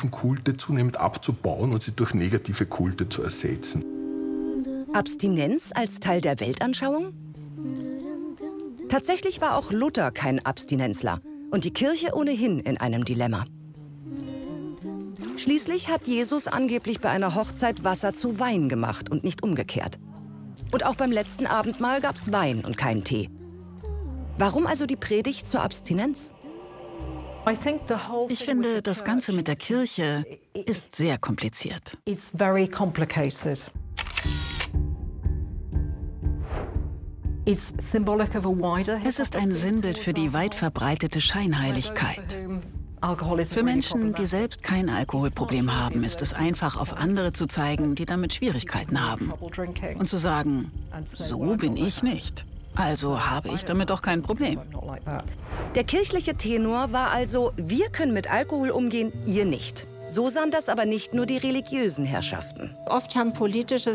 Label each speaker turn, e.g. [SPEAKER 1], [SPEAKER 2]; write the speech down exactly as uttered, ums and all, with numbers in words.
[SPEAKER 1] positiven Kulte zunehmend abzubauen und sie durch negative Kulte zu ersetzen.
[SPEAKER 2] Abstinenz als Teil der Weltanschauung? Tatsächlich war auch Luther kein Abstinenzler und die Kirche ohnehin in einem Dilemma. Schließlich hat Jesus angeblich bei einer Hochzeit Wasser zu Wein gemacht und nicht umgekehrt. Und auch beim letzten Abendmahl gab es Wein und keinen Tee. Warum also die Predigt zur Abstinenz?
[SPEAKER 3] Ich finde, das Ganze mit der Kirche ist sehr kompliziert. Es ist ein Sinnbild für die weit verbreitete Scheinheiligkeit. Für Menschen, die selbst kein Alkoholproblem haben, ist es einfach, auf andere zu zeigen, die damit Schwierigkeiten haben. Und zu sagen, so bin ich nicht. Also habe ich damit doch kein Problem.
[SPEAKER 2] Der kirchliche Tenor war also, wir können mit Alkohol umgehen, ihr nicht. So sahen das aber nicht nur die religiösen Herrschaften.
[SPEAKER 4] Oft haben politische